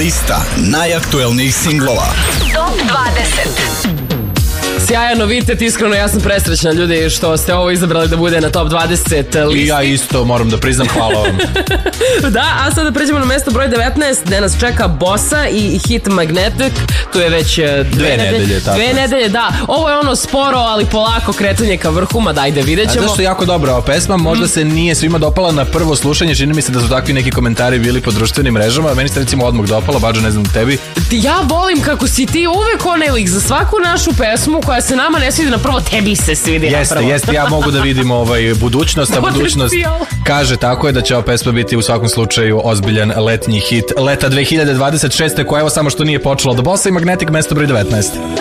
Lista najaktuelnijih singlova. Top 20. Sjajan novitet, iskreno ja sam presrećna ljudi što ste ovo izabrali da bude na top 20 listi. I ja isto moram da priznam, hvala vam. Da, a sada pređemo na mesto broj 19 gde nas čeka Bossa i hit Magnetic. Tu je već dve nedelje. Dve nedelje, da. Ovo je ono sporo, ali polako kretanje ka vrhu, ma dajde, vidjet ćemo. A zašto je jako dobra ova pesma, možda se nije svima dopala na prvo slušanje, čini mi se da su takvi neki komentari bili po društvenim mrežama, meni se recimo odmah dopala, Bađo, ne znam tebi. Ja volim kako si ti uvek onaj lik za svaku našu pesmu koja se nama ne svidi na prvo, tebi se svidi na prvo. Jeste, ja mogu da vidim budućnost, a budućnost kaže tako je da će ova pesma biti u svakom slučaju ozbiljan letnji hit leta 2026. koja evo samo što nije počela od Bossa i Magnetic, mesto broj 19.